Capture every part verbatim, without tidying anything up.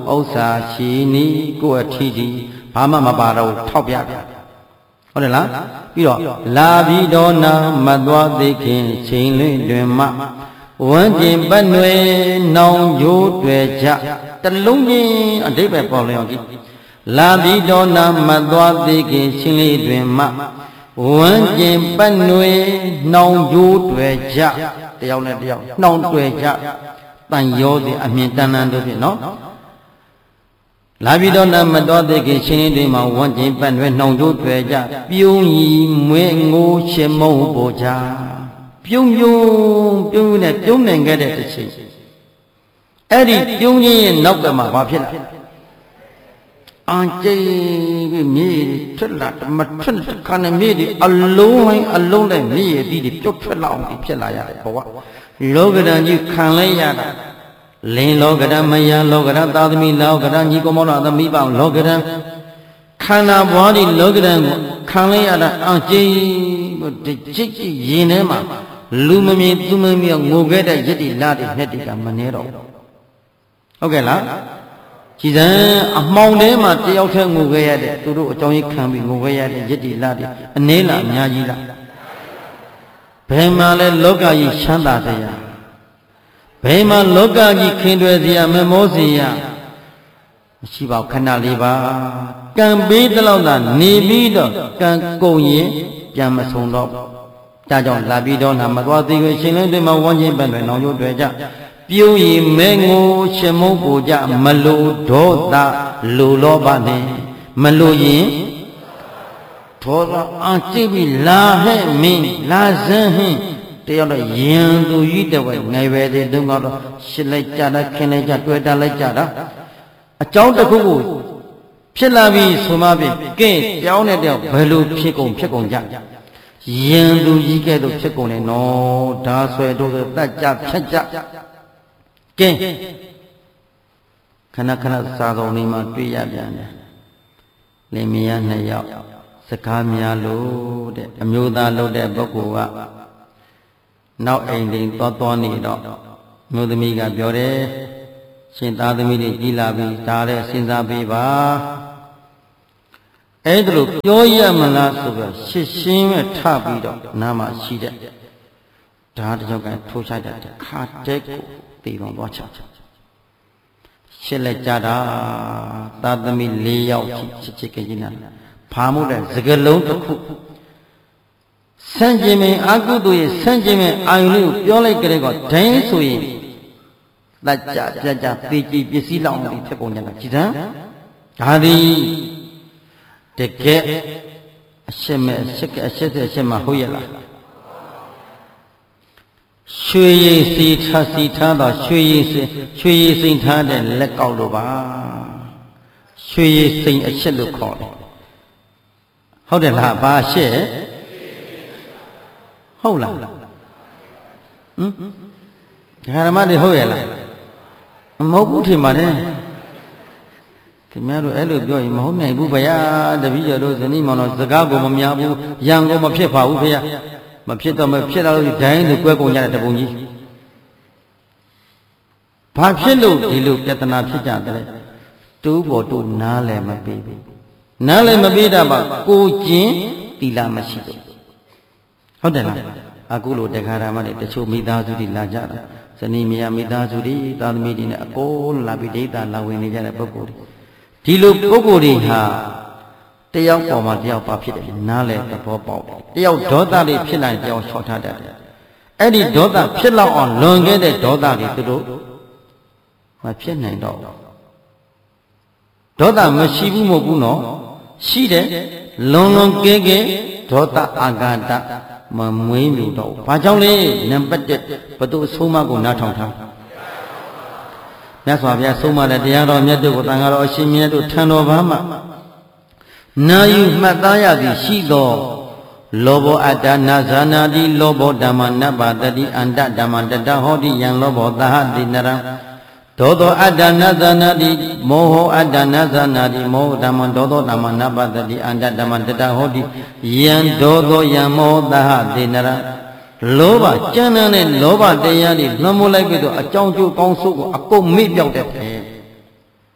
ဥစ္စာရှိနီကိုအထီတီဘာမှမပါတော့ထောက်ပြပြဟုတ်တယ်လားပြီးတော့လာပြီးတော့နာမသွားသိခင်ချိန်လွင်တွင်မှဝန်းကျင်ပတ်နွယ်နောင်ကြိုးတွေ့ကြတလုံးချင်းအဓိပ္ပာယ်ပေါ်လျော်ကြည့်လာပြီးတော့နာမသွားသိခင်ချိန်လေးတွင်မှဝန်းကျင်ပတ်နွယ်နောင်ကြိုးတွေ့ကြတယောက်နဲ့တယောက်နှောင်တွေ့ကြတန်ရောသည်အမြင်တန်တန်တို့ဖြင့်နော်လာပြီးတော့နာမတော်သိခင်ချိန်လေးတွင်မှဝန်းကျင်ပတ်နွယ်နှောင်ကြိုးတွေ့ကြပြုံးရီမွေငိုးရှင်မုံပေါ်ကြပြုံးပြုံးပြုံးနဲ့ပြုံးနိုင်ခဲ့တဲ့တစ်ချိန်အဲ့ဒီပြုံးခြင်းရဲ့နောက်ကမှဘာဖြစ်လဲအန်ကျိပြီးမြေထွက်လာမထွက်ခါနဲ့မြေဒီအလုံးဝိုင်းအလုံးနဲ့မြေရည်ဒီပြုတ်ထွက်လာအောင်ဖြစ်လာရတယ်ဘဝလောကဓာတ်ကြီးခံလိုက်ရတာလင်းလောကဓာတ်မယလောကဓာတ်သာသမီလောကဓာတ်ညီကောင်မောင်သမီးပေါင်းလောကဓာတ်ခန္ဓာဘွားဒီလောကဓာတ်ကိုခံလိုက်ရတာအန်ကျိဒီကြိတ်ကြိတ်ရင်ထဲမှာလူမမြင်သူမမြင်ငိုခဲ့တဲ့ရစ်တီလာတဲ့နှစ်တီကမနေတော့ဟုတ်ကဲ့လားကြည်စံအမှောင်ထဲမှာတယောက်တည်းငိုခဲ့ရတဲ့သူတို့အကြောင်းကြီးခံပြီးငိုခဲ့ရတဲ့ရစ်တီလာတဲ့အနေလားအများကြီးလားဘယ်မှာလဲလောကကြီးချမ်းသာတရားဘယ်မှာလောကကြီးခင်တွယ်စရာမမောစရာမရှိပါဘူးခဏလေးပါကံပေးတလောက်သာနေပြီးတော့ကံကုန်ရင်ပြန်မဆုံးတော့ဒါကြောင့်လာပြီးတော့နာမသွားသေးကိုရှင်လင်းတွေမှာဝန်းကျင်ပန်းတွေနောင်ကျိုးတွေကြပြုံးရီမဲငိုရှင်မုံပူကြမလိုဒေါသလူလောဘနဲ့မလိုရင်ဒေါသအကြည့်ပြီးလာဟဲ့မင်းလာစမ်းဟင်းတယောက်တော့ယင်သူကြီးတဲ့ဝဲငယ်ပဲတဲ့တုန်းကတော့ရှစ်လိုက်ကြတာခင်းလိုက်ကြတွေ့တာလိုက်ကြတာအကြောင်းတစ်ခုကိုဖြစ်လာပြီးဆိုမှပြီကဲကြောင်းတဲ့တယောက်ဘယ်လိုဖြစ်ကုန်ဖြစ်ကုန်ကြယင်သူကြီးကဲ့သို့ဖြစ်ကုန်တယ်နော်ဒါဆွဲတို့တတ်ကြဖြတ်ကြကဲခဏခဏစာကုန်လေးမှာတွေ့ရပြန်တယ်လင်မယားနှစ်ယောက်စကားများလို့တဲ့အမျိုးသားလုပ်တဲ့ပုဂ္ဂိုလ်ကနောက်အိမ်တင်သွားသွားနေတော့မျိုးသမီးကပြောတယ်ရှင်သားသမီးတွေကြီးလာပြီဒါလည်းစဉ်းစားပေးပါအဲ့ဒါလို့ပြောရမလားဆိုပြီးရှစ်ရှင်းပဲထပြီးတော့နားမှာရှိတဲ့ဓာတ်တစ်ယောက်ကထိုးချတဲ့ခါတဲ့ကိုတည်တော်သွားချရှစ်လက်ကြတာသာသမီလေးယောက်ချစ်ချစ်ကြည်နာဘာမို့လဲစကလုံးတစ်ခုဆန့်ကျင်မင်းအကုသိုလ်ရဲ့ဆန့်ကျင်မင်းအာယုလေးကိုပြောလိုက်ကြတဲ့ကဒိုင်းဆိုရင်လက်ကြပြကြပေကြည်ပစ္စည်းလောင်ပြီးဖြစ်ကုန်ကြတာကြည်စမ်းဒါသည်တကယ်အရှက်မဲ့အရှက်ကအရှက်တဲ့အရှက်မှာဟုတ်ရဲ့လားရွှေရည်စီထားစီထားတော့ရွှေရည်စိရွှေရည်စိထားတဲ့လက်ကောက်လို့ပါရွှေရည်စိအရှက်လို့ခေါ်တယ်ဟုတ်တယ်လားဘာရှက်ဟုတ်လားဟမ်ဓမ္မတွေဟုတ်ရဲ့လားမဟုတ်ဘူးထင်ပါတယ်ခင်ဗျားတို့အဲ့လိုပြောရင်မဟုတ်နိုင်ဘူးဗျာတပည့်ကျော်တို့ဇနီးမောင်တို့စကားကိုမများဘူးရံကိုမဖြစ်ပါဘူးဗျာမဖြစ်တော့မဖြစ်တော့လို့ဒိုင်းလို့ကွဲကုန်ကြတဲ့တပုံကြီးဘာဖြစ်လို့ဒီလိုပြဿနာဖြစ်ကြတယ်တူးပေါ်တူနားလည်းမပေးဘူးနားလည်းမပေးတာပါကိုကျင်တီလာမရှိဘူးဟုတ်တယ်လားအခုလိုတခါတည်းမှတချို့မိသားစုတွေလာကြတာဇနီးမယားမိသားစုတွေသာသမီတွေနဲ့အကုန်လာပြီးဒိဋ္ဌာလာဝင်နေကြတဲ့ပုဂ္ဂိုလ်တွေဒီလိုပုဂ္ဂိုလ်တွေဟာတယောက်ပေါ်မှာတယောက်ပါဖြစ်တယ်နားလဲသဘောပေါက်တယ်တယောက်ဒေါသလေးဖြစ်လာရင်တယောက်ချော့ထားတတ်တယ်အဲ့ဒီဒေါသဖြစ်လောက်အောင်လွန်ခဲ့တဲ့ဒေါသတွေသူတို့မဖြစ်နိုင်တော့ဒေါသမရှိဘူးမဟုတ်ဘူးနော်ရှိတယ်လွန်လွန်ကဲကဲဒေါသအာဃာတမမွေးမြူတော့ဘာကြောင့်လဲနံပါတ်တစ်ဘသူအဆုံးမကိုနားထောင်ထားမြတ်စွာဘုရားဆုံးမတဲ့တရားတော်မြတ်တို့ကိုတန်ခါတော်အရှင်မြတ်တို့ထံတော်ဘာမှနာယူမှတ်သားရသည်ရှိသောလောဘောအတ္တနာဇာနာတိလောဘောဓမ္မနပ္ပတတိအန္တဓမ္မတတဟောတိယံလောဘောသဟတိနရံဒေါသောအတ္တနာဇာနာတိမောဟအတ္တနာဇာနာတိမောဟဓမ္မဒေါသောဓမ္မနပ္ပတတိအန္တဓမ္မတတဟောတိယံဒေါသောယံမောသဟတိနရံလောဘကြမ်းတဲ့လောဘတရားတွေလွှမ်းမိုးလိုက်ပြီးတော့အကြောင်းကျိုးကောင်းဆိုးကိုအကုန်မေ့ပြောက်တဲ့ပဲ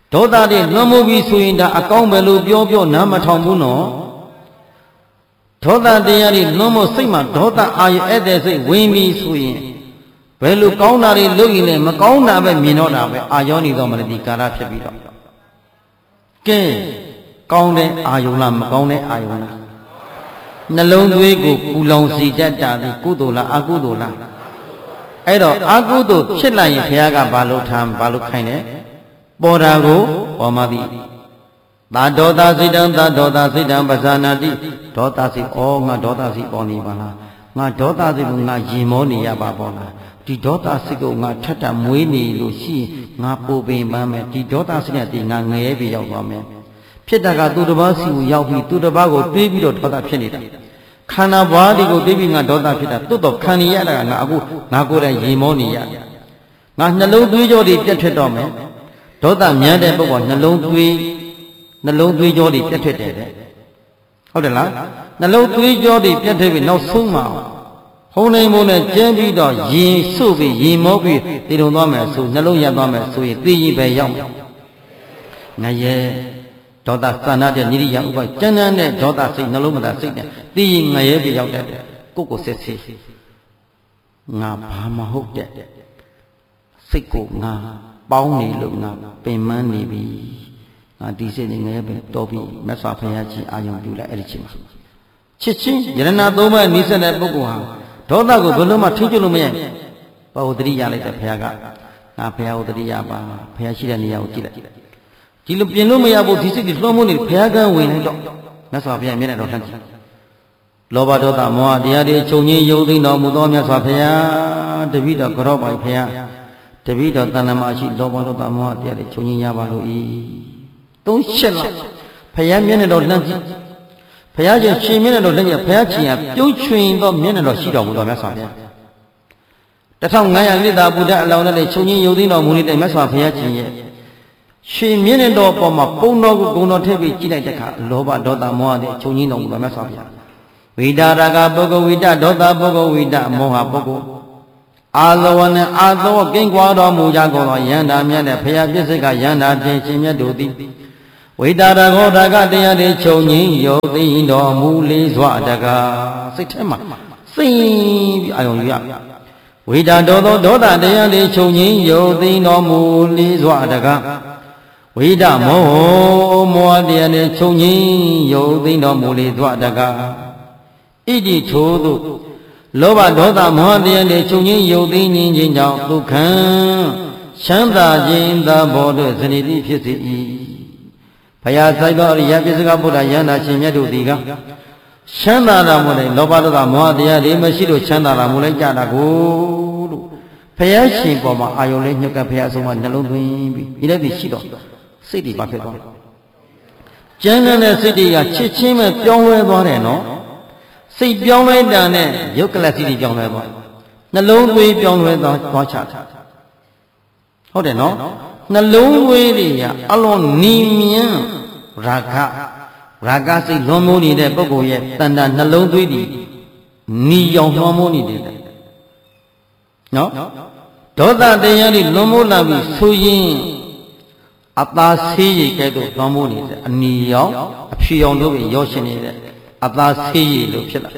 ဒေါသတွေလွန်မှုပြီးဆိုရင်ဒါအကောင်းပဲလို့ပြောပြောနားမထောင်ဘူးနော်ဒေါသတရားတွေလွန်မှုစိတ်မှာဒေါသအာရုံအဲ့တဲ့စိတ်ဝင်ပြီးဆိုရင်ဘယ်လိုကောင်းတာတွေလုပ်ရင်လည်းမကောင်းတာပဲမြင်တော့တာပဲအာယောနေတော့မလည်းဒီကာလဖြစ်ပြီးတော့ကဲကောင်းတဲ့အာယုံလားမကောင်းတဲ့အာယုံလားနှလုံးသွေးကိုပူလောင်စေတတ်တာဒီကုသိုလ်လားအကုသိုလ်လားအဲ့တော့အကုသိုလ်ဖြစ်လာရင်ဘုရားကဘာလို့ထားဘာလို့ခိုင်းလဲပေါ်တာကိုပေါ်မှသည်သာဒေါသစိတံသာဒေါသစိတံပဇာနာတိဒေါသစိဩငါဒေါသစိပေါ်နေပါလားငါဒေါသစိကိုငါရင်မောနေရပါပေါ်လားဒီဒေါသစိကိုငါထက်တာမွေးနေလို့ရှိရင်ငါပူပင်ပန်းမယ်ဒီဒေါသစိနဲ့ဒီငါငရဲပြီးရောက်သွားမယ်ဖြစ်တာကသူတစ်ပါးစီကိုရောက်ပြီးသူတစ်ပါးကိုတွေးပြီးတော့ဒေါသဖြစ်နေတာခန္ဓာဘွားဒီကိုတွေးပြီးငါဒေါသဖြစ်တာတွတ်တော့ခံရရတာကငါအခုငါကိုယ်တိုင်ရင်မောနေရငါနှလုံးသွေးကြောတွေပြတ်ထွက်တော့မယ်ဒေါသမြန်းတဲ့ပုဂ္ဂိုလ်နှလုံးသွေးနှလုံးသွေးကြောတွေပြတ်ထွက်တယ်တဲ့ဟုတ်တယ်လားနှလုံးသွေးကြောတွေပြတ်ထွက်ပြီးနောက်ဆုံးမှာဟုံးနေမို့နဲ့ကျင်းပြီးတော့ရင်ဆုပ်ပြီးရင်မောပြီးတည်တုံသွားမယ်ဆိုနှလုံးရသွားမယ်ဆိုရင်သိရင်ပဲရောက်မယ်ငရဲဒေါသသန္တာတဲ့နိရိယဥပကျမ်းတဲ့ဒေါသစိတ်နှလုံးမသာစိတ်နဲ့သိရင်ငရဲပြရောက်တဲ့ကိုယ့်ကိုစစ်စစ်ငါဘာမဟုတ်တဲ့စိတ်ကိုငါပေါင်းနေလို့ငါပင်မနေပြီငါဒီစိတ်နဲ့ငရဲပဲတော်ပြီမြတ်စွာဘုရားကြီးအာယုံပြုလိုက်အဲ့ဒီချိန်မှာချစ်ချင်းယရဏသုံးပါးနိစ္စတဲ့ပုဂ္ဂိုလ်ဟာဒေါသကိုဘယ်လိုမှထိကျွလို့မရဘာဝတ္တိရလိုက်တဲ့ဘုရားကငါဘုရားဝတ္တိရပါဘုရားရှိတဲ့နေရာကိုကြည့်လိုက်ဒီလိုပြင်လို့မရဘူးဒီစိတ်ကြီးလွှမ်းမိုးနေဘုရားကဝင်လိုက်တော့မြတ်စွာဘုရားမျက်နှာတော်လှမ်းကြည့်လောဘဒေါသမောဟတရားတွေချုပ်ငြိမ်းယုံသိတော်မူသောမြတ်စွာဘုရားတပည့်တော်ကြောပိုင်ဘုရားတပည့်တော်တဏ္ဍမရှိလောဘဒေါသမောဟတရားတွေချုပ်ငြိမ်းရပါလို့ဤသုံးချက်လောက်ဘုရားမျက်နှာတော်လှမ်းကြည့်ဘုရားရှင်ရှင်မျက်နှာတော်လှမ်းကြည့်ဘုရားရှင်ကပြုံးချွင်သောမျက်နှာတော်ရှိတော်မူသောမြတ်စွာဘုရားတထောင်ငါးရာနှစ်သာဘုရားအလောင်းနဲ့ချုပ်ငြိမ်းယုံသိတော်မူနေတဲ့မြတ်စွာဘုရားရှင်ရဲ့ရှင်မျက်နှာတော်ပေါ်မှာပုံတော်ကိုဂုဏ်တော်ထည့်ပြီးကြည့်လိုက်တဲ့အခါလောဘဒေါသမောဟတွေချုပ်ငြိမ်းတော်မူသောမြတ်စွာဘုရားဝိတာရကပုဂ္ဂဝိတဒေါသပုဂ္ဂဝိတမောဟပုဂ္ဂိုလ်အာသဝနဲ့အာသောကင်းကွာတော်မူကြကုန်သောယန္တာမြတ်နဲ့ဘုရားပြည့်စုံကယန္တာတင်ရှင်မြတ်တို့သည်ဝိတာရကောဓကတရားတွေချုပ်ငြိမ်းယုံသိတော်မူလေးစွာတကားစိတ်ထဲမှာစိတ်ပြီးအာယုံယူရဝိတာဒေါသောဒေါသတရားတွေချုပ်ငြိမ်းယုံသိတော်မူလေးစွာတကားဝိဒမောဟမောဟတရားနဲ့ချုပ်ငြိမ်းယုံသိတော်မူလေသွားတကားဣတိထို့သို့လောဘဒေါသမောဟတရားနဲ့ချုပ်ငြိမ်းယုံသိခြင်းကြောင့်ဒုက္ခံချမ်းသာခြင်းသဘောတို့စနေတိဖြစ်စေ၏ဘုရားဆိုင်သောအရိယပြစ္ဆကဗုဒ္ဓယန္တာရှင်မြတ်တို့သည်ကချမ်းသာတာမို့လဲလောဘဒေါသမောဟတရားတွေမရှိလို့ချမ်းသာတာမို့လဲကြတာကိုလို့ဘုရားရှင်ပေါ်မှာအာယုံလေးညှက်ကဘုရားအဆုံးမှာနှလုံးသွင်းပြီးဒီလည်းဒီရှိတော့စိတ်တွေပါဖြစ်သွားကျမ်းတဲ့စိတ်တွေကချစ်ချင်းပဲပြောင်းလဲသွားတယ်နော်စိတ်ပြောင်းလဲတာနဲ့ယုတ်ကလစိတ်တွေပြောင်းလဲသွားနှလုံးသွေးပြောင်းလဲသွားသွားချတာဟုတ်တယ်နော်နှလုံးသွေးတွေကအလွန်နီမြန်းရာဂရာဂစိတ်လွန်မိုးနေတဲ့ပုဂ္ဂိုလ်ရဲ့တဏ္ဍနှလုံးသွေးတွေနီရောင်လွန်မိုးနေတယ်နော်ဒေါသတရားတွေလွန်မိုးလာပြီးဆိုရင်အသာဆေးရည်ကဲ့သို့လွန်မိုးနေတဲ့အနီရောင်အဖြူရောင်တို့ရောရှင်နေတဲ့အသာဆေးရည်လို့ဖြစ်လာ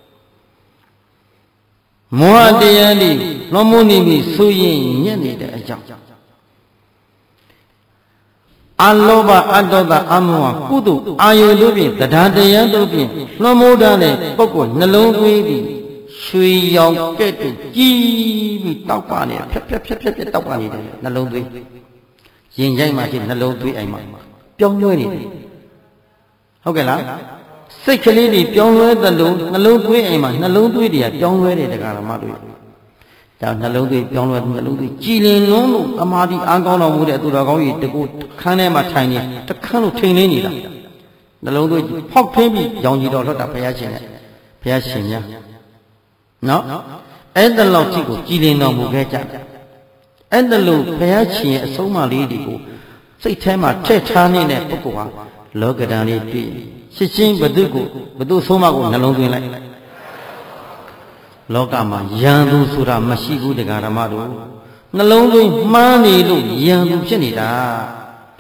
မောဟတရားတွေလွန်မိုးနေပြီးဆိုရင်ညက်နေတဲ့အကြောင်းအလောဘအတ္တသအမောဟကုသိုလ်အာယုတို့ဖြင့်တရားတရားတို့ဖြင့်လွန်မိုးတဲ့ပုဂ္ဂိုလ်နှလုံးသွေးပြီးရွှေရောင်ကဲ့သို့ကြီးပြီးတောက်ပါနေဖြက်ဖြက်ဖြက်ဖြက်ဖြက်တောက်ပါနေတယ်နှလုံးသွေးရင်ကြိုက်မှရှိနှလုံးသွေးအိမ်မှာပြောင်းလဲနေတယ်ဟုတ်ကဲ့လားစိတ်ကလေးတွေပြောင်းလဲသလိုနှလုံးသွေးအိမ်မှာနှလုံးသွေးတွေကပြောင်းလဲတယ်တရားဓမ္မတွေဒါနှလုံးသွေးပြောင်းလဲနှလုံးသွေးကြည်လင်လုံးလို့တမာတိအားကောင်းတော်မူတဲ့သူတော်ကောင်းကြီးတကူခန်းထဲမှာထိုင်နေတခန်းလို့ထိန်နေနေတာနှလုံးသွေးဖောက်ထင်းပြီးရောင်ကြီးတော်လွတ်တာဘုရားရှင်နဲ့ဘုရားရှင်များနော်အဲ့ဒါလောက်ကြည့်ကိုကြည်လင်တော်မူခဲ့ကြအဲ့ဒါလို့ဘုရားရှင်ရဲ့အဆုံးအမလေးတွေကိုစိတ်ထဲမှာထည့်ထားနေတဲ့ပုဂ္ဂိုလ်ဟာလောကဓာတ်လေးတွေ့ရှင်းရှင်းဘု து ကိုဘု து ဆုံးမကိုနှလုံးသွင်းလိုက်လောကမှာယံသူဆိုတာမရှိဘူးတရားဓမ္မတို့နှလုံးသွင်းမှားနေလို့ယံသူဖြစ်နေတာ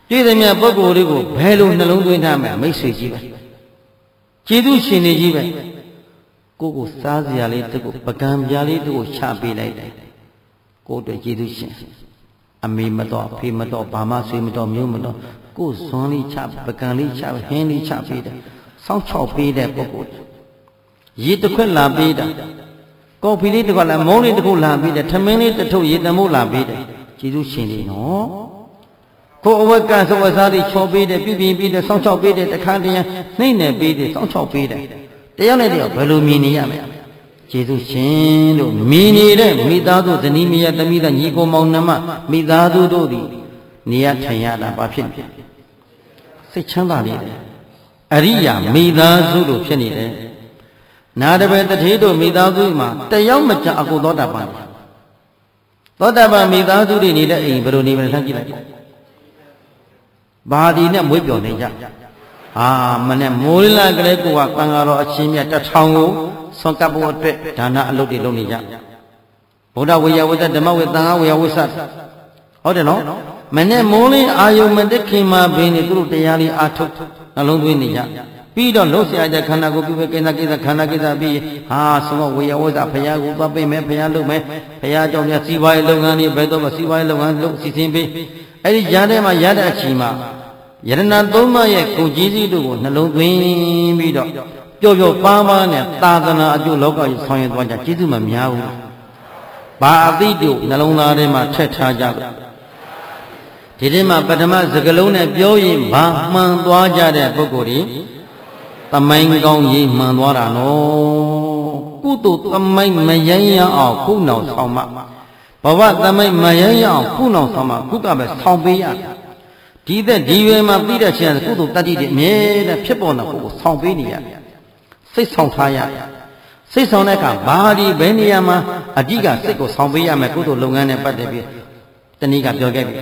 တွေ့သည်များပုဂ္ဂိုလ်တွေကိုဘယ်လိုနှလုံးသွင်းထားမယ်မိတ်ဆွေကြီးပဲကျေးဇူးရှင်နေကြီးပဲကိုကိုစားစရာလေးတကူပကံပြားလေးတကူချပေးလိုက်တယ်ကိုအတွက်ကျေးဇူးရှင်အမေမတော်ဖေမတော်ဘာမှဆွေမတော်မျိုးမတော်ကိုဇွန်လေးချပကံလေးချဟင်းလေးချပေးတယ်စောင့်ချောက်ပေးတဲ့ပုဂ္ဂိုလ်ရေတစ်ခွက်လာပေးတာကော်ဖီလေးတစ်ခွက်လာမုန်းလေးတစ်ခုလာပေးတယ်ထမင်းလေးတစ်ထုပ်ရေတမိုးလာပေးတယ်ကျေးဇူးရှင်နေနော်ကိုအဝက်ကသဝစားလေးချောပေးတယ်ပြုပြင်ပေးတယ်စောင့်ချောက်ပေးတယ်တခါတည်းနှိမ့်နေပေးတယ်စောင့်ချောက်ပေးတယ်တရားနဲ့တရားဘယ်လိုမြင်နေရမလဲကျေးဇူးရှင်လို့မြင်နေတဲ့မိသားစုဇနီးမယားသမီးသားညီကိုမောင်နှမမိသားစုတို့သည်နေရထိုင်ရတာဘာဖြစ်လဲစိတ်ချမ်းသာနေတယ်အရိယာမိသားစုလို့ဖြစ်နေတယ်နာတပည့်တထေးတို့မိသားစုမှာတယောက်မကြအကုသောတာပန်သောတာပန်မိသားစုတွေနေတဲ့အိမ်ဘယ်လိုနေမလဲလှမ်းကြည့်လိုက်ဘာဒီနဲ့မွေးပျော်နေကြအာမနဲ့မိုးလာကလေးကိုကကံကားတော်အချင်းမြတ်တထောင်ကိုဆွန်ကပ်ဖို့အတွက်ဒါနအလုပ်တွေလုပ်နေကြဗုဒ္ဓဝေယဝတ္တဓမ္မဝေသံဃာဝေယဝိသတ်ဟုတ်တယ်နော်မနဲ့မိုးလေးအာယုံမတက်ခင်မှာဘင်းနေသူတို့တရားလေးအာထုတ်နှလုံးသွင်းနေကြပြီးတော့လှုပ်ရှားတဲ့ခန္ဓာကိုယ်ပြုပဲကိစ္စကိစ္စခန္ဓာကိစ္စပြီးဟာဆိုတော့ဝေယဝိသတ်ဘုရားကိုသွားပေးမယ်ဘုရားလုပ်မယ်ဘုရားကြောင့်မြတ်စီးပွားရေးလုပ်ငန်းတွေဘယ်တော့မှစီးပွားရေးလုပ်ငန်းလုပ်စီစဉ်ပေးအဲ့ဒီຢာထဲမှာရတဲ့အချိန်မှာယရဏသုံးပါးရဲ့ကိုကြီးစီးတို့ကိုနှလုံးသွင်းပြီးတော့ပျော်ပျော်ပါးပါးနဲ့သာသနာအကျိုးလောကကြီးဆောင်ရွက်သွားကြကျေးဇူးမများဘူးဘာအသိတို့နှလုံးသားထဲမှာထက်ထားကြလို့ဒီထဲမှာပထမစကလုံးနဲ့ပြောရင်ဘာမှန်သွားကြတဲ့ပုဂ္ဂိုလ်တွေသမိုင်းကောင်းရေးမှန်သွားတာနော်ကုသိုလ်သမိုင်းမယဉ်ရအောင်ခုနောင်ဆောင်မဘဝသမိုင်းမယဉ်ရအောင်ခုနောင်ဆောင်မခုကပဲဆောင်ပေးရဒီသက်ဒီရွယ်မှာပြီးတဲ့ချင်းကုသိုလ်တတ္တိတွေအမြဲတမ်းဖြစ်ပေါ်တဲ့ပုဂ္ဂိုလ်ဆောင်ပေးနေရစိတ်ဆောင်ထားရစိတ်ဆောင်တဲ့အခါဘာဒီဘယ်နေရာမှာအဓိကစိတ်ကိုဆောင်ပေးရမယ်ကုသိုလ်လုပ်ငန်းနဲ့ပတ်သက်ပြီးတနည်းကပြောခဲ့ပြီ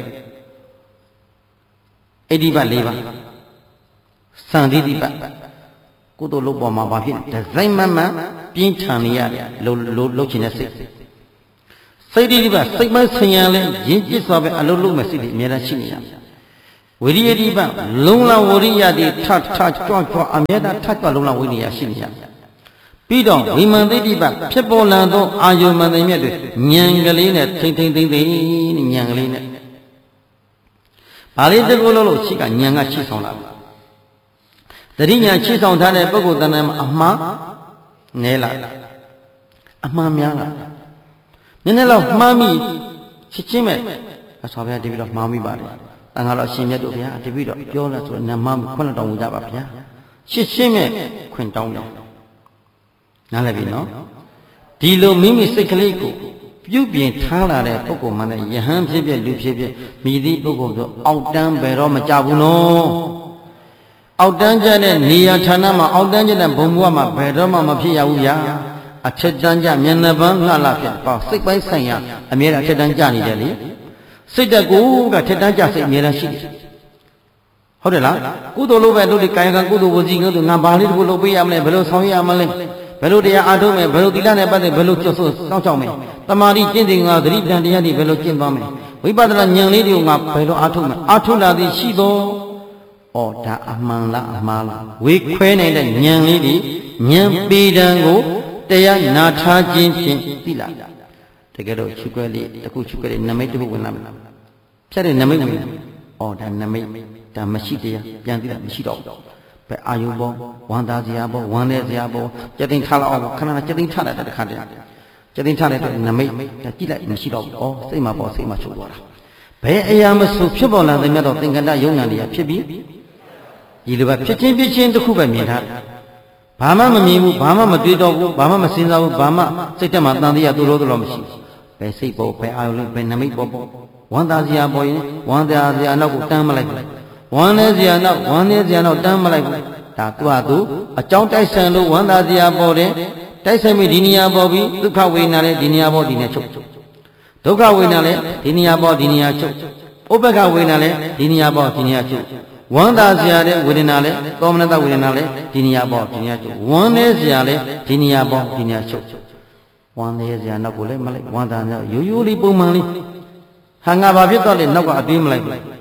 အိဋ္ဌိပတ်၄ပါးစံတိတိပတ်ကုသိုလ်လုပ်ပေါ်မှာဘာဖြစ်ဒီဇိုင်းမမှန်ပြင်းထန်နေရလို့လို့လုပ်ချင်တဲ့စိတ်စိတ်တိတိပတ်စိတ်မဆင်ရလဲရင်းကျစ်စွာပဲအလုပ်လုပ်မဲ့စိတ်တွေအများကြီးရှိနေရဝိရိယတိပလုံလဝရိယတိထထကြွကြွအမြဲတမ်းထကြွလုံလဝိရိယရှိနေရပြီးတော့ဝိမန္တိတိပဖြစ်ပေါ်လာသောအာယုမန္တမြတ်တွေဉာဏ်ကလေးနဲ့ထိမ့်ထိမ့်သိမ့်သိမ့်ဉာဏ်ကလေးနဲ့ဘာလေးတကူလို့လို့ရှိကဉာဏ်ကရှိဆောင်လာတတိညာရှိဆောင်ထားတဲ့ပုဂ္ဂိုလ်တဏ္ဍာမှာအမှားနည်းလာအမှားများလာနည်းနည်းတော့မှားမိချစ်ချင်းမဲ့အဆောဗျာတပည့်တော့မှားမိပါတယ်တန်ခါတော့ရှင်မြတ်တို့ဗျာတပည့်တော့ပြောလာဆိုနမခွန်းတောင်းကြပါဗျာရှစ်ရှင်းမဲ့ခွင်တောင်းတယ်နားလည်ပြီနော်ဒီလိုမိမိစိတ်ကလေးကိုပြုပြင်ထားလာတဲ့ပုဂ္ဂိုလ်မှလည်းယဟန်ဖြစ်ဖြစ်လူဖြစ်ဖြစ်မိသည့်ပုဂ္ဂိုလ်ဆိုအောက်တန်းဘယ်တော့မကြဘူးနော်အောက်တန်းကျတဲ့နေရာဌာနမှာအောက်တန်းကျတဲ့ဘုံဘဝမှာဘယ်တော့မှမဖြစ်ရဘူးဗျာအထက်တန်းကျမျက်နှာပန်းငှလာဖြစ်ပေါ့စိတ်ပိုင်းဆိုင်ရာအမြဲတမ်းအထက်တန်းကျနေတယ်လေစိတ်တကူကထက်တန်းကြစိတ်အမြဲတမ်းရှိတယ်ဟုတ်တယ်လားကုသိုလ်လုပ်ပဲလုပ်ဒီကာယကံကုသိုလ်ဝစီကုသိုလ်ငါဘာလေးတခုလုပ်ပေးရမလဲဘယ်လိုဆောင်ရမလဲဘယ်လိုတရားအားထုတ်မယ်ဘယ်လိုသီလနဲ့ပတ်သက်ဘယ်လိုကျွတ်ဆိုစောင့်ရှောက်မယ်တမာတိကျင့်စဉ်ကသတိပဋ္ဌာန်တရားတွေဘယ်လိုကျင့်သွားမယ်ဝိပဿနာဉာဏ်လေးတွေကိုငါဘယ်လိုအားထုတ်မယ်အားထုတ်လာသည်ရှိသောဩဒါအမှန်လားအမှားလားဝေခွဲနိုင်တဲ့ဉာဏ်လေးတွေဉာဏ်ပေတံကိုတရားနာထားခြင်းဖြင့်သိလာတကယ်တော့ချုပ်ွက်လေးတခုချုပ်ွက်လေးနမိတ်တစ်ခုဝင်လာမယ်ဖြတ်တဲ့နမိတ်ဝင်လာဩဒါနမိတ်ဒါမရှိတရားပြန်သိတာမရှိတော့ဘူးဘယ်အာယုဘောဝန္တာစရာဘောဝန္တဲ့စရာဘောကြက်သိန်းထားလောက်အောင်ခဏခဏကြက်သိန်းထားလိုက်တဲ့ခါတည်းကြက်သိန်းထားလိုက်တဲ့နမိတ်ဒါကြည့်လိုက်မရှိတော့ဘူးဩစိတ်မှာပေါ်စိတ်မှာချုပ်သွားတာဘယ်အရာမဆိုဖြစ်ပေါ်လာတဲ့မြတ်တော်သင်္ကတယုံညာတွေကဖြစ်ပြီးဒီလိုပဲဖြစ်ချင်းဖြစ်ချင်းတစ်ခုပဲမြင်ထားဘာမှမမြင်ဘူးဘာမှမတွေးတော့ဘူးဘာမှမစဉ်းစားဘူးဘာမှစိတ်ထဲမှာတန်တရားတူလို့တော့မရှိဘူးဘယ်စိတ်ပေါ်ဘယ်အာယုလဲဘယ်နမိတ်ပေါ်ပေါ်ဝန္တာစရာပေါ်ရင်ဝန္တာစရာနောက်ကိုတန်းမလိုက်ဘူးဝမ်းနေစရာနောက်ဝမ်းနေစရာနောက်တန်းမလိုက်ဘူးဒါသူ့ဟာသူအကြောင်းတိုက်ဆိုင်လို့ဝန္တာစရာပေါ်တယ်တိုက်ဆိုင်ပြီးဒီနေရာပေါ်ပြီးဒုက္ခဝေဒနာလည်းဒီနေရာပေါ်ဒီနေချုပ်ဒုက္ခဝေဒနာလည်းဒီနေရာပေါ်ဒီနေရာချုပ်ဥပ္ပခဝေဒနာလည်းဒီနေရာပေါ်ဒီနေရာချုပ်ဝန္တာစရာတဲ့ဝေဒနာလည်းသောမနတဝေဒနာလည်းဒီနေရာပေါ်ဒီနေရာချုပ်ဝမ်းနေစရာလည်းဒီနေရာပေါ်ဒီနေရာချုပ်ဝမ်းနေစရာနောက်ကိုလည်းမလိုက်ဝန္တာစရာရိုးရိုးလေးပုံမှန်လေးဟာငါဘာဖြစ်တော့လဲနောက်ကအတွေးမလိုက်ဘူး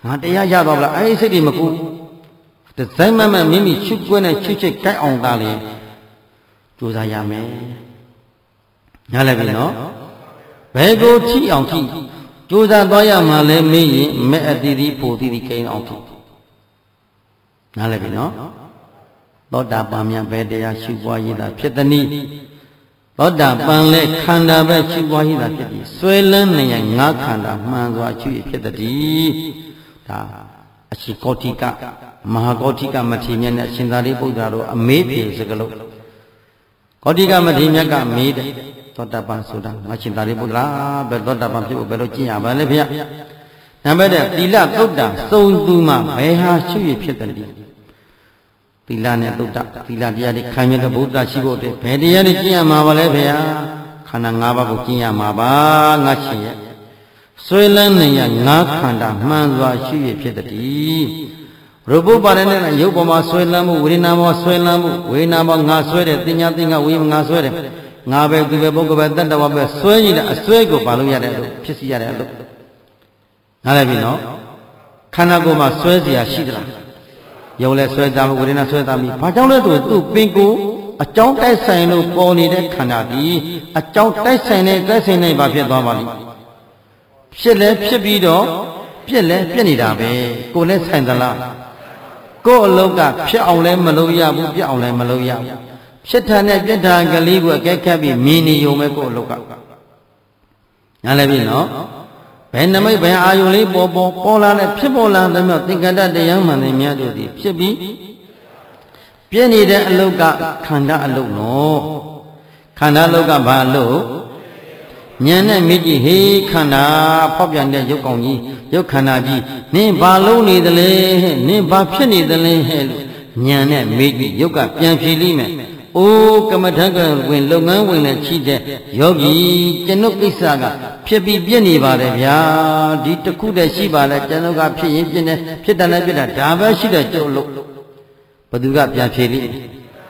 ငါတရားရတော့လားအဲ့ဒီစိတ်တွေမကူဒီဇိုင်းမမမိမိချွတ်ကွဲနဲ့ချွတ်ချစ်ကြိုက်အောင်သားလေကြိုးစားရမယ်နားလည်ပြီနော်ဘယ်ကိုထိအောင်ထိကြိုးစားသွားရမှာလဲမေးရင်မဲ့အတီးတီးဖို့တီးတီးကိန်းအောင်ထိနားလည်ပြီနော်သောတာပန်မြတ်ပဲတရားရှိပွားရည်သာဖြစ်သည်နည်းသောတာပန်လဲခန္ဓာပဲရှိပွားရည်သာဖြစ်သည်ဆွဲလန်းနေရင်ငါးခန္ဓာမှန်စွာရှိရဖြစ်သည်ဒါအရှိကောတိကမဟာကောတိကမထေရမြတ်နဲ့ရှင်သာရိပုတ္တရာတို့အမေးဖြေစကလုံးကောတိကမထေရမြတ်ကမေးတယ်သောတာပန်ဆိုတာငါရှင်သာရိပုတ္တရာဘယ်သောတာပန်ဖြစ်ဖို့ဘယ်လိုကျင့်ရပါလဲဖေရနံပါတ်တစ်သီလသုတ်တံစုံသူမှဘယ်ဟာရှိရဖြစ်သည်သီလနဲ့သုတ်တသီလတရားတွေခံရတဲ့ဘုရားရှိဖို့တဲ့ဘယ်တရားတွေကျင့်ရမှာပါလဲဖေရခန္ဓာ၅ပါးကိုကျင့်ရမှာပါငါရှင်ရဲ့ဆွဲလန်းနေရငါးခန္ဓာမှန်စွာရှိရဖြစ်သည်ရူပပါရနဲ့ရုပ်ပေါ်မှာဆွဲလန်းမှုဝေဒနာပေါ်ဆွဲလန်းမှုဝေဒနာပေါ်ငါဆွဲတယ်တင်ညာတင်ညာဝေငါဆွဲတယ်ငါပဲသူပဲပုဂ္ဂိုလ်ပဲတတ္တဝါပဲဆွဲရတဲ့အဆွဲကိုပါလို့ရတယ်လို့ဖြစ်စီရတယ်လို့နားလည်ပြီနော်ခန္ဓာကိုယ်မှာဆွဲเสียရှိသလားယုံလဲဆွဲသားမှုဝေဒနာဆွဲသားမှုဘာကြောင့်လဲဆိုသူ့ပင်ကိုအကြောင်းတိုက်ဆိုင်လို့ပေါ်နေတဲ့ခန္ဓာဒီအကြောင်းတိုက်ဆိုင်တဲ့တိုက်ဆိုင်တဲ့ဘာဖြစ်သွားပါလိမ့်ဖြစ်လဲဖြစ်ပြီးတော့ပြက်လဲပြက်နေတာပဲကိုယ်လဲဆိုင်သလားကိုယ်အလုံးကဖြစ်အောင်လဲမလုပ်ရဘူးပြက်အောင်လဲမလုပ်ရဘူးဖြစ်တာနဲ့ပြက်တာကလေးကိုအကဲခတ်ပြီးမြင်နေုံပဲကိုယ်အလုံးကနားလည်ပြီနော်ဘယ်နမိတ်ဘယ်အာယုလေးပေါ်ပေါ်ပေါ်လာတဲ့ဖြစ်ပေါ်လာတဲ့မြောက်သင်္ကတတရားမှန်တဲ့များတို့ဒီဖြစ်ပြီးပြည့်နေတဲ့အလုတ်ကခန္ဓာအလုတ်နော်ခန္ဓာအလုတ်ကဘာအလုတ်ဉာဏ်နဲ့မြည်ကြည့်ဟေးခန္ဓာဖောက်ပြန်တဲ့ရုပ်ကောင်ကြီးရုပ်ခန္ဓာကြီးနင်းဘာလုံးနေသလဲဟဲ့နင်းဘာဖြစ်နေသလဲဟဲ့လို့ဉာဏ်နဲ့မြည်ကြည့်ရုပ်ကပြန်ဖြေလိမ့်မယ်အိုးကမ္မထကဝင်လုပ်ငန်းဝင်နဲ့ချိတဲ့ယောဂီကျွန်ုပ်ကိစ္စကဖြစ်ပြီးပြည့်နေပါတယ်ဗျာဒီတစ်ခုတည်းရှိပါလဲကျွန်ုပ်ကဖြစ်ရင်ပြည့်နေဖြစ်တယ်လည်းပြည့်တာဒါပဲရှိတယ်ကျုပ်လို့ဘသူကပြန်ဖြေလိမ့်ဩ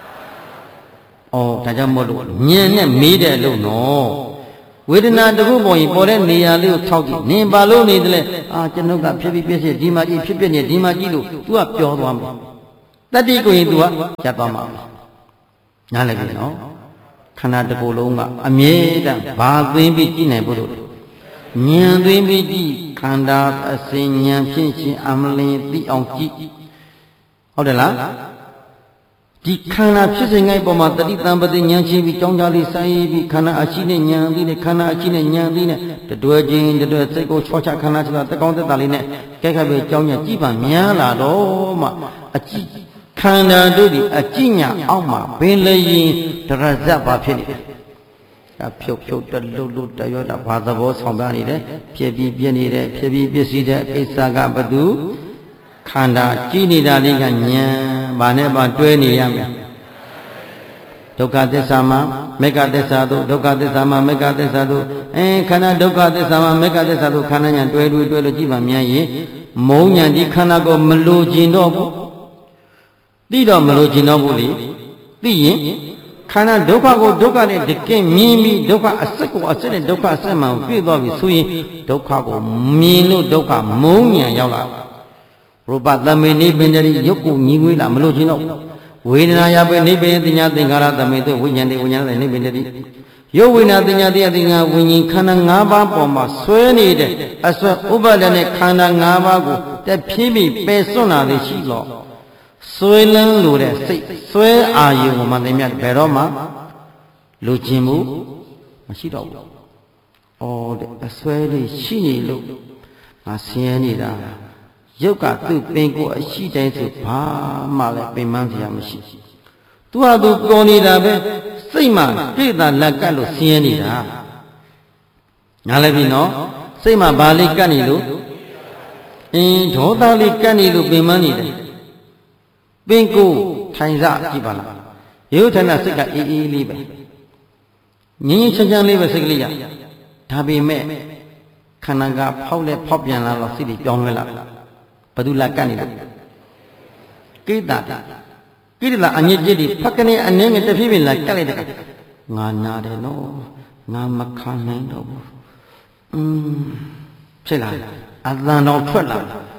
ဒါကြောင့်မို့လို့ဉာဏ်နဲ့မေးတယ်လို့နော်ဝေဒနာတစ်ခုပေါ်ရင်ပေါ်တဲ့နေရာလေးကိုထောက်ကြည့်နင်ဘာလို့နေတယ်လဲအာကျွန်ုပ်ကဖြစ်ပြီးပြည့်စီဒီမှာကြည့်ဖြစ်ပြနေဒီမှာကြည့်လို့ तू ကပြောသွားမှာတတိကိုရင် तू ကရပ်သွားမှာနားလည်ပြီနော်ခန္ဓာတစ်ခုလုံးကအမြဲတမ်းဘာသွင်းပြီးကြည့်နိုင်ဖို့လို့ဉာဏ်သွင်းပြီးကြည့်ခန္ဓာအစဉ်ဉာဏ်ဖြင့်ရှင်အမလင်းသိအောင်ကြည့်ဟုတ်တယ်လားဒီခန္ဓာဖြစ်စဉ်ငိုက်ပေါ်မှာတတိတံပတိဉာဏ်ချင်းပြီးကြောင်းကြလေးဆိုင်ပြီးခန္ဓာအရှိနဲ့ဉာဏ်ပြီးနဲ့ခန္ဓာအရှိနဲ့ဉာဏ်ပြီးနဲ့တတွဲချင်းတတွဲစိတ်ကိုချောချခန္ဓာဆိုတာတကောင်းသက်တာလေးနဲ့ကြက်ခတ်ပြီးကြောင်းညာကြည့်ပါများလာတော့မှအကြည့်ခန္ဓာတို့ဒီအကြည့်ညာအောက်မှာဘင်းလေရင်ဒရဇတ်ပါဖြစ်နေတယ်ဒါဖြုတ်ဖြုတ်တလွတ်လွတ်တရောတာဘာသဘောဆောင်တာနေတယ်ဖြစ်ပြီးပြည့်နေတယ်ဖြစ်ပြီးပြည့်စည်တဲ့အိစ္ဆာကဘသူခန္ဓာကြည့်နေတာလေးကဉာဏ်ဘာနဲ့ပါတွဲနေရမယ်ဒုက္ခသစ္စာမှာမေဃသစ္စာတို့ဒုက္ခသစ္စာမှာမေဃသစ္စာတို့အဲခန္ဓာဒုက္ခသစ္စာမှာမေဃသစ္စာတို့ခန္ဓာညာတွဲတွဲတွဲလို့ကြည့်ပါမြန်ရင်မုံညာဒီခန္ဓာကိုမလိုချင်တော့ဘူးသိတော့မလိုချင်တော့ဘူးလေသိရင်ခန္ဓာဒုက္ခကိုဒုက္ခနဲ့တကယ်မြင်ပြီးဒုက္ခအစစ်ကိုအစစ်နဲ့ဒုက္ခအစစ်မှန်ပြည့်သွားပြီဆိုရင်ဒုက္ခကိုမြင်လို့ဒုက္ခမုံညာရောက်လာရူပသမေနိဗ္ဗာန်တိရုပ်ကိုညီငွေးလာမလို့ချင်းတော့ဝေဒနာယပေနိဗ္ဗာန်တိညာသင်္ခါရသမေတုဝိညာဉ်တိဝိညာဉ်တိနိဗ္ဗာန်တိရုပ်ဝိညာဉ်တိညာတိအတိညာဝိညာဉ်ခန္ဓာ၅ပါးပေါ်မှာဆွဲနေတဲ့အဆွဲဥပါဒနဲ့ခန္ဓာ၅ပါးကိုတဖြည်းဖြည်းပယ်စွန့်လာလေရှိတော့ဆွဲလန်းလို့တဲ့စိတ်ဆွဲအာယုံမှန်တယ်မြတ်ဘယ်တော့မှလူချင်းမှုမရှိတော့ဘူး။အော်တဲ့အဆွဲလေးရှိနေလို့ငါဆင်းရဲနေတာရုပ်ကသူ့ပင်ကိုအရှိတိုင်းဆိုဘာမှလည်းပင်ပန်းစရာမရှိ။သူ့ဟာသူပေါ်နေတာပဲစိတ်မှပြည့်တာလက်ကတ်လို့ဆင်းရဲနေတာ။နားလည်းပြီနော်စိတ်မှဘာလေးကတ်နေလို့အင်းဒေါသလေးကတ်နေလို့ပင်ပန်းနေတယ်ပင်ကိုထိုင်စားကြည့်ပါလားရုပ်ဌာနစိတ်ကအေးအေးလေးပဲငြင်းငြင်းချမ်းချမ်းလေးပဲစိတ်ကလေးရဒါပေမဲ့ခန္ဓာကဖောက်လဲဖောက်ပြန်လာတော့စိတ်တွေပြောင်းလဲလာဘယ်သူလာကတ်နေလဲကိတ္တာကိတ္တလာအညစ်အကြေးတွေဖက်ကနေအနှင်းငယ်တစ်ဖြည်းဖြည်းလာကတ်လိုက်တဲ့ငါနာတယ်နော်ငါမခံနိုင်တော့ဘူးอืมဖြစ်လာအသံတော်ထွက်လာ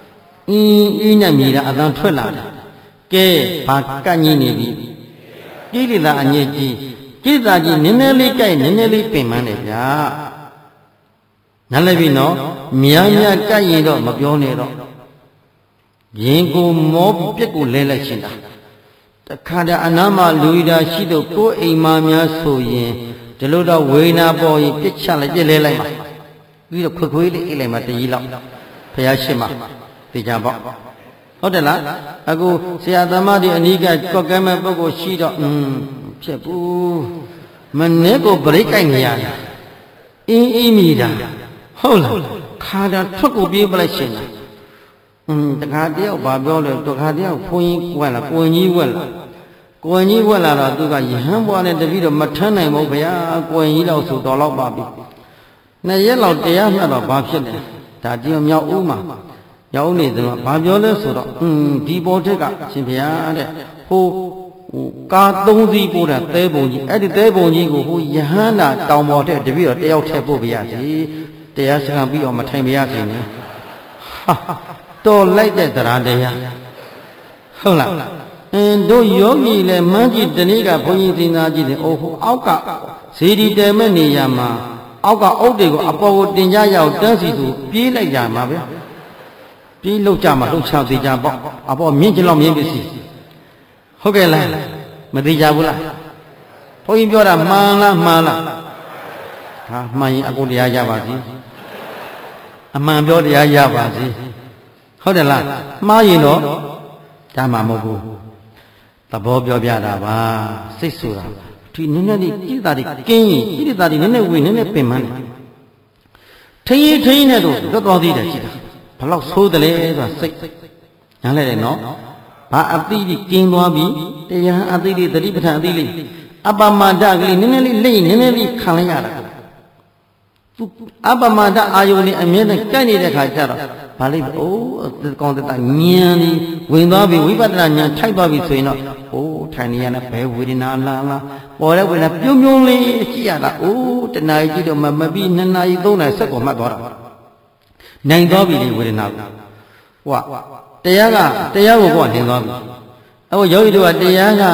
အင်းအင်းနဲ့မြည်တာအတန်ထွက်လာတယ်ကဲဘာကန့်ကြီးနေပြီကိလေသာအငြိကြီးကိလေသာကြီးနည်းနည်းလေးကြိုက်နည်းနည်းလေးပင်ပန်းတယ်ဗျာနားလည်ပြီနော်များများကြိုက်ရင်တော့မပြောနဲ့တော့ရင်ကိုမောပြက်ကိုလဲလိုက်ရှင်တာတခါတည်းအနာမလူရတာရှိတော့ကိုယ်အိမ်မှာများဆိုရင်ဒီလိုတော့ဝေနာပေါ်ရင်ပြစ်ချလိုက်ပြစ်လဲလိုက်ပါပြီးတော့ခွေခွေးလေးအိတ်လိုက်မှတကြီးလောက်ဘုရားရှိမှသိကြပေါ့ဟုတ်တယ်လားအခုဆရာသမားတွေအနီးကကောက်ကဲမဲ့ပုဂ္ဂိုလ်ရှိတော့อืมဖြစ်ဘူးမနေ့ကိုဗရိတ်ကြိုက်နေရတာအင်းအင်းမိတာဟုတ်လားခါတာထွက်ကိုပြေးပလိုက်ရှင်တာอืมတခါတယောက်ဘာပြောလဲတခါတယောက်ဘုန်းကြီးဝက်လာကိုရင်ကြီးဝက်လာကိုရင်ကြီးဝက်လာတော့သူကယဟန်ဘွားနဲ့တပည့်တော့မထမ်းနိုင်ဘူးဗျာကိုရင်ကြီးတော့ဆိုတော်တော့ပါပြီနှစ်ရက်လောက်တရားမှတ်တော့ဘာဖြစ်လဲဒါတယောက်မြောက်ဦးမှာရောက်နေတယ်ဘာပြောလဲဆိုတော့อืมဒီပေါ်ထက်ကရှင်ဗျာတဲ့ဟိုဟိုကာသုံးစီးပို့တာသဲပုံကြီးအဲ့ဒီသဲပုံကြီးကိုဟိုယဟန္တာတောင်ပေါ်ထက်တပည့်တော့တယောက်ထည့်ပို့ပြရစီတရားစကားပြီးတော့မထိုင်ပြရစီနဲ့ဟာတော်လိုက်တဲ့တရားတရားဟုတ်လားအင်းတို့ယောဂီလည်းမှန်းကြည့်တနေ့ကဘုန်းကြီးသင်္သာကြည့်တယ်အိုးဟိုအောက်ကဇေဒီတဲမဲ့နေရမှာအောက်ကအုတ်တွေကိုအပေါ်ကိုတင်ကြရအောင်တန်းစီသူပြေးလိုက်ကြမှာဗျပြေးလောက်ကြမှာလှုပ်ချသေးကြပေါ့အပေါ်မြင့်ကျလောက်မြင့်ပစ္စည်းဟုတ်ကဲ့လားမသိကြဘူးလားဘုန်းကြီးပြောတာမှန်လားမှန်လားဟာမှန်ရင်အကုန်တရားရပါစေအမှန်ပြောတရားရပါစေဟုတ်တယ်လားမှားရင်တော့ဒါမှမဟုတ်ဘူးသဘောပြောပြတာပါစိတ်ဆိုတာဒီနည်းနည်းလေးကိလေသာတွေကင်းရင်ကိလေသာတွေနည်းနည်းဝေနည်းနည်းပင်ပန်းတယ်ထိရင်ထိရင်နဲ့တော့လွတ်သွားသေးတယ်ရှိတာဘလောက်ဆိုးတယ်လဲဆိုတာစိတ်နားလဲတယ်နော်ဘာအတိကြီးကင်းသွားပြီတရားအတိလေးသတိပဋ္ဌာန်အတိလေးအပမဒကလေးနည်းနည်းလေးလိမ့်နည်းနည်းလေးခံလိုက်ရတာသူအပမဒအာယုန်နဲ့အမြဲတမ်းကြိုက်နေတဲ့ခါကျတော့ဘာလိမ့်အိုးကောင်းတဲ့ဉာဏ်ကြီးဝင်သွားပြီဝိပဿနာဉာဏ်ထိုက်သွားပြီဆိုရင်တော့အိုးထိုင်နေရတဲ့ဘယ်ဝေဒနာလားလားပေါ်တဲ့ဝေဒနာပြုံးပြုံးလေးကြည့်ရတာအိုးတဏှာကြီးတော့မမပြီးနှစ်နာရီသုံးနာရီစက်ကိုမှတ်သွားတာနိုင်သွားပြီလေဝေဒနာကိုဟိုကတရားကတရားကိုကိုယ်ကနင်းသွားပြီအဲ့ယောဂီတို့ကတရားက